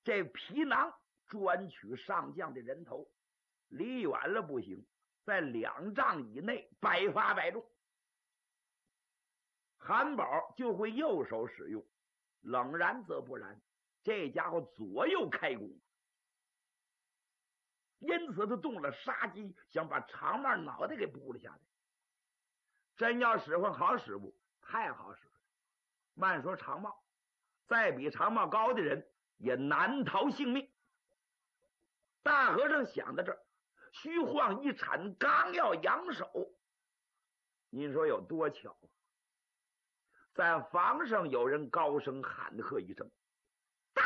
这皮囊专取上将的人头，离远了不行，在2丈以内百发百中。韩宝就会右手使用，冷然则不然，这家伙左右开弓，因此他动了杀机，想把长帽脑袋给扑了下来。真要使唤好使不？太好使了。慢说长帽，再比长帽高的人也难逃性命。大和尚想到这儿，虚晃一铲，刚要扬手，您说有多巧？在房上有人高声喊喝一声：“呆！”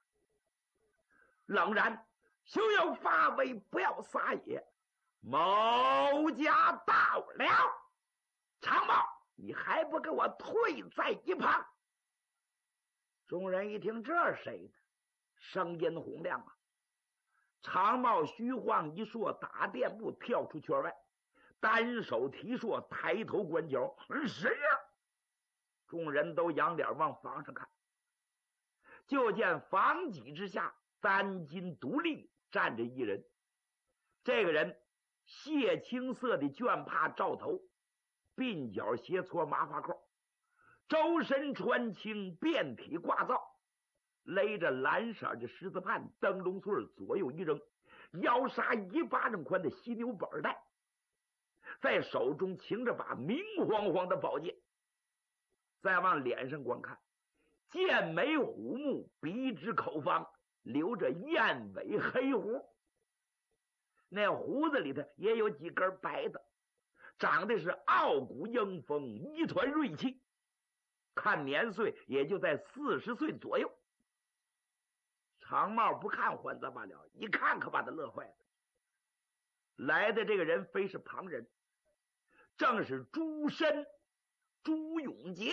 冷然，休要发威，不要撒野，某家到了。长帽，你还不给我退在一旁？众人一听，这是谁的？声音洪亮啊！长帽虚晃一缩，打垫步跳出圈外，单手提槊，抬头观角，谁呀？众人都仰脸往房上看，就见房脊之下单襟独立站着一人。这个人血青色的绢帕罩头，鬓角斜搓麻花扣，周身穿青，遍体挂皂，勒着蓝色的十字畔，灯笼穗左右一扔，腰杀1巴掌宽的犀牛板带，在手中擎着把明晃晃的宝剑。再往脸上观看，剑眉虎目，鼻直口方，留着燕尾黑胡，那胡子里头也有几根白的，长得是傲骨英风，一团锐气，看年岁也就在40岁左右。长帽不看还则罢了，一看可把他乐坏了。来的这个人非是旁人，正是朱深、朱永杰。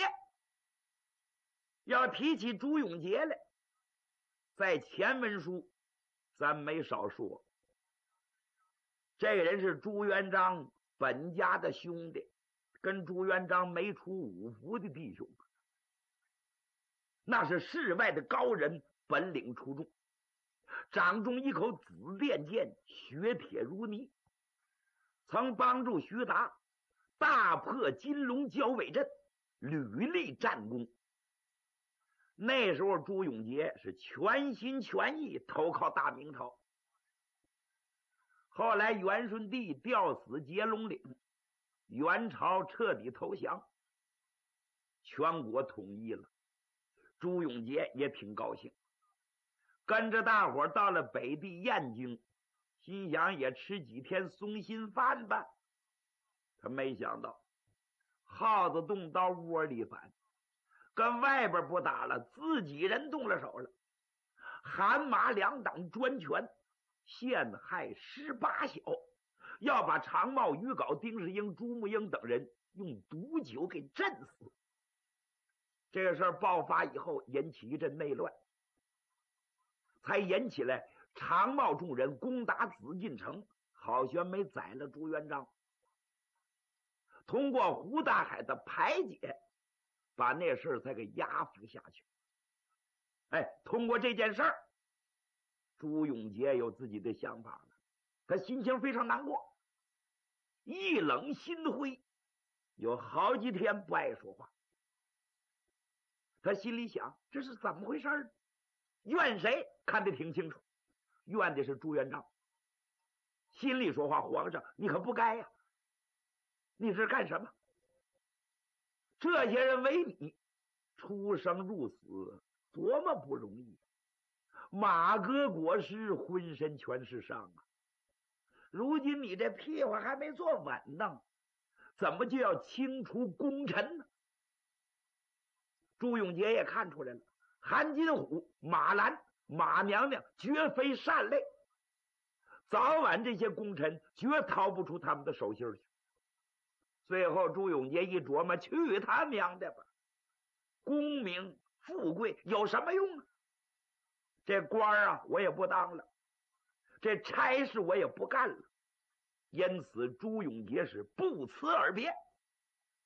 要提起朱永杰来，在前文书咱没少说，这个人是朱元璋本家的兄弟，跟朱元璋没出5服的弟兄，那是世外的高人，本领出众，掌中一口紫电剑，血铁如泥，曾帮助徐达大破金龙交尾阵，屡立战功。那时候朱永杰是全心全意投靠大明朝，后来元顺帝吊死接龙岭，元朝彻底投降，全国统一了，朱永杰也挺高兴，跟着大伙到了北地燕京，心想也吃几天松心饭吧。他没想到耗子动刀窝里反，跟外边不打了，自己人动了手了。韩马2党专权，陷害18小，要把长帽、于镐、丁世英、朱木英等人用毒酒给震死。这个事儿爆发以后，引起一阵内乱，才引起来长帽众人攻打紫禁城，好悬没宰了朱元璋。通过胡大海的排解，把那事儿才给压服下去。通过这件事儿，朱永杰有自己的想法了，他心情非常难过，一冷心灰，有好几天不爱说话。他心里想，这是怎么回事呢？怨谁看得挺清楚，怨的是朱元璋。心里说话，皇上你可不该呀，你这是干什么？这些人为你出生入死多么不容易，马革裹尸，浑身全是伤啊！如今你这屁股还没坐稳当，怎么就要清除功臣呢？朱永杰也看出来了，韩金虎、马兰、马娘娘绝非善类，早晚这些功臣绝逃不出他们的手心去。最后朱永杰一琢磨，去他娘的吧，功名富贵有什么用啊？这官啊我也不当了，这差事我也不干了。因此朱永杰是不辞而别，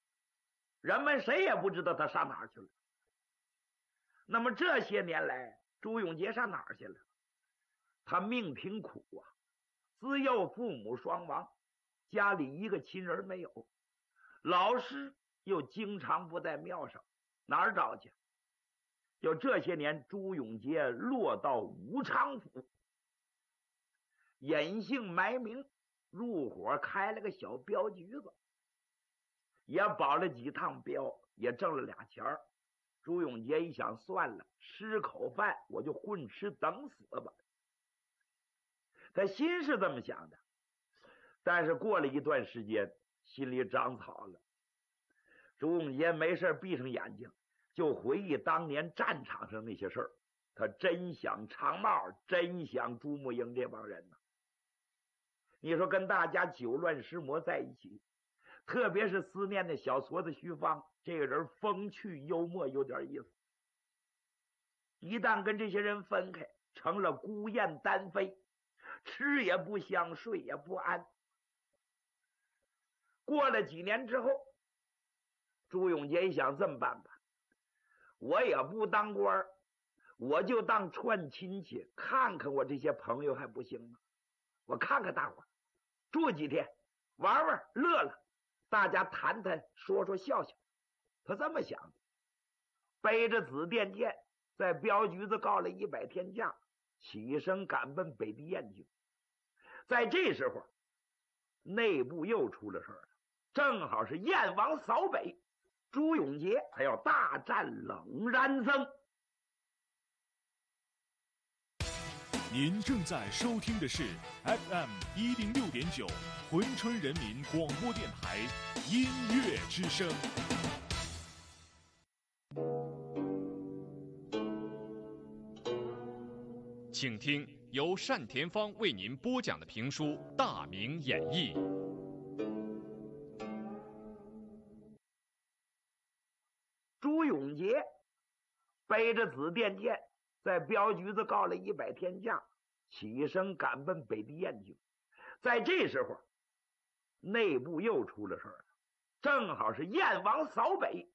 人们谁也不知道他上哪儿去了。那么这些年来， 朱永杰上哪儿去了？他命挺苦啊，自幼父母双亡，家里一个亲人没有，老师又经常不在庙上，哪儿找去？就这些年，朱永杰落到武昌府，隐姓埋名，入伙开了个小镖局子，也保了几趟镖，也挣了俩钱儿。朱永杰一想，算了，吃口饭我就混吃等死吧。他心是这么想的，但是过了一段时间，心里长草了。朱永杰没事闭上眼睛，就回忆当年战场上那些事儿。他真想长帽，真想朱木英这帮人呢。你说跟大家酒乱石磨在一起，特别是思念的小矬子徐芳，这个人风趣幽默，有点意思。一旦跟这些人分开，成了孤雁单飞，吃也不香，睡也不安。过了几年之后，朱永杰一想，这么办吧，我也不当官，我就当串亲戚，看看我这些朋友还不行吗？我看看大伙，住几天，玩玩乐了，大家谈谈说说笑笑。他这么想的，背着紫电剑，在镖局子告了100天假，起身赶奔北地燕京。在这时候，内部又出了事了，正好是燕王扫北，朱永杰他要大战冷然僧。 您正在收听的是 FM 106.9珲春人民广播电台音乐之声。请听由单田芳为您播讲的评书《大明演义》。 朱永杰背着紫电剑，在镖局子告了100天假，起身赶奔北地燕京。在这时候，内部又出了事了，正好是燕王扫北，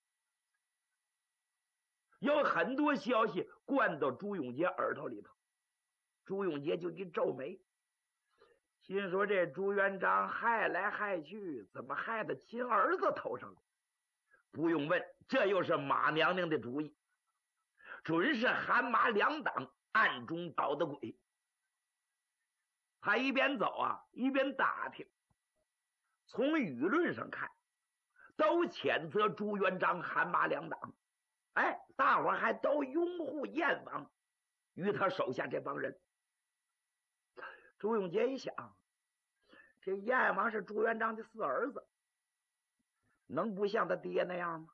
有很多消息灌到朱永杰耳朵里头。朱永杰就一皱眉，心说这朱元璋害来害去，怎么害到亲儿子头上了？不用问，这又是马娘娘的主意，准是韩马两党暗中捣的鬼。他一边走啊，一边打听，从舆论上看，都谴责朱元璋韩马两党，大伙还都拥护燕王与他手下这帮人。朱永杰一想，这燕王是朱元璋的4儿子，能不像他爹那样吗？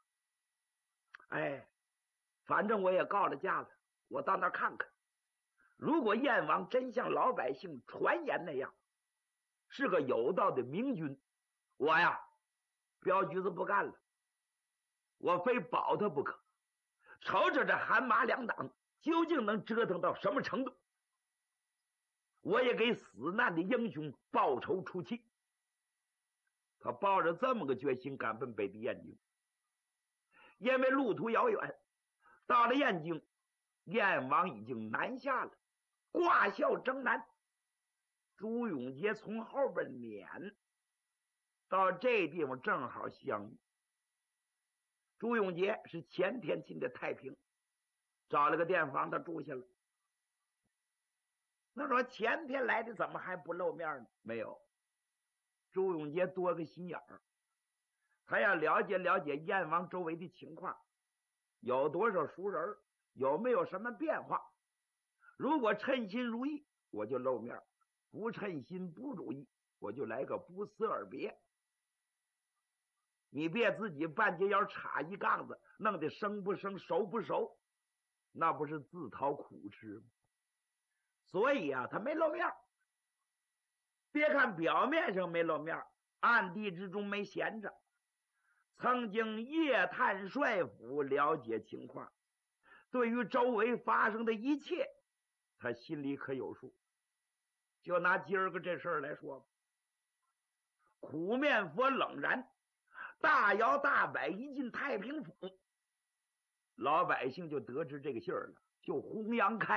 反正我也告了假了，我到那儿看看。如果燕王真像老百姓传言那样，是个有道的明君，我呀，镖局子不干了，我非保他不可。瞅瞅这韩马两党究竟能折腾到什么程度，我也给死难的英雄报仇出气。他抱着这么个决心赶奔北地燕京，因为路途遥远，到了燕京，燕王已经南下了，挂孝征南。朱永杰从后边撵到这地方，正好相遇。朱永杰是前天进的太平，找了个店房，他住下了。那说前天来的怎么还不露面呢？没有，朱永杰多个心眼儿，他要了解了解燕王周围的情况，有多少熟人，有没有什么变化。如果称心如意，我就露面；不称心不如意，我就来个不辞而别。你别自己半截腰插一杠子，弄得生不生熟不熟，那不是自讨苦吃吗？所以啊，他没露面。别看表面上没露面，暗地之中没闲着，曾经夜探帅府，了解情况，对于周围发生的一切，他心里可有数。就拿今儿个这事儿来说吧，苦面佛冷然大摇大摆一进太平府，老百姓就得知这个信儿了，就弘扬开